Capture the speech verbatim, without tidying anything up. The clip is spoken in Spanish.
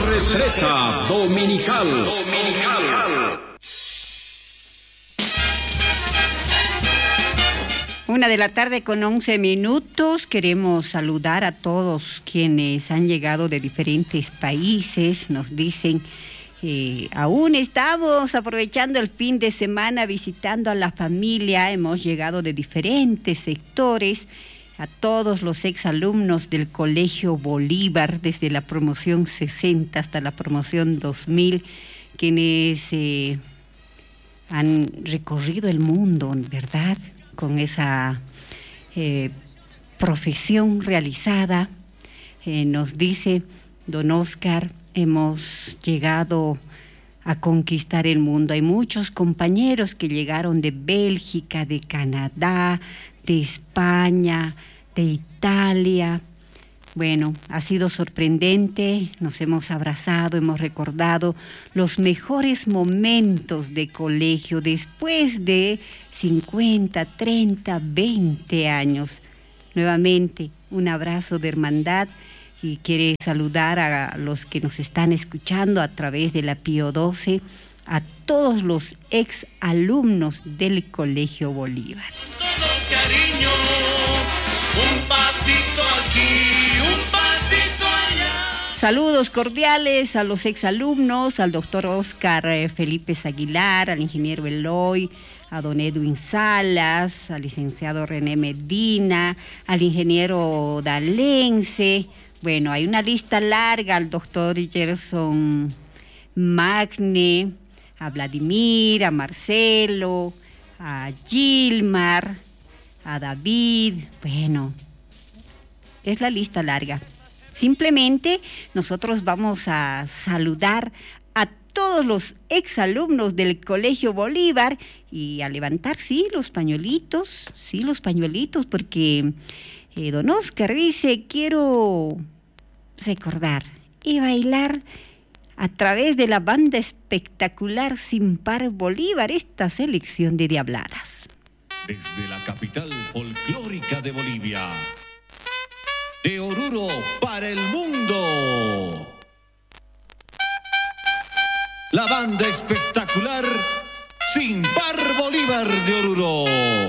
Receta Dominical. Dominical. Una de la tarde con once minutos. Queremos saludar a todos quienes han llegado de diferentes países. Nos dicen, eh, aún estamos aprovechando el fin de semana visitando a la familia. Hemos llegado de diferentes sectores. A todos los exalumnos del Colegio Bolívar, desde la promoción sesenta hasta la promoción dos mil, quienes eh, han recorrido el mundo, ¿verdad?, con esa eh, profesión realizada. Eh, nos dice don Oscar, hemos llegado a conquistar el mundo. Hay muchos compañeros que llegaron de Bélgica, de Canadá, de España, de Italia. Bueno, ha sido sorprendente, nos hemos abrazado, hemos recordado los mejores momentos de colegio después de cincuenta, treinta, veinte años. Nuevamente, un abrazo de hermandad y quiere saludar a los que nos están escuchando a través de la Pío doce, a todos los ex alumnos del Colegio Bolívar. Cariño, un pasito aquí, un pasito allá. Saludos cordiales a los exalumnos, al doctor Oscar eh, Felipe Aguilar, al ingeniero Eloy, a don Edwin Salas, al licenciado René Medina, al ingeniero Dalense. Bueno, hay una lista larga, al doctor Gerson Magne, a Vladimir, a Marcelo, a Gilmar, a David. Bueno, es la lista larga. Simplemente nosotros vamos a saludar a todos los exalumnos del Colegio Bolívar y a levantar, sí, los pañuelitos, sí, los pañuelitos, porque eh, don Oscar dice, quiero recordar y bailar a través de la banda espectacular Sin Par Bolívar, esta selección de diabladas. Desde la capital folclórica de Bolivia, de Oruro para el mundo, la banda espectacular Sin Par Bolívar de Oruro.